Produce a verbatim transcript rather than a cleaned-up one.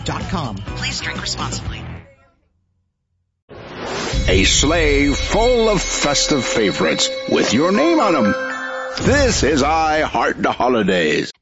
dot com. Please drink responsibly. A sleigh full of festive favorites with your name on them. This is I Heart the Holidays.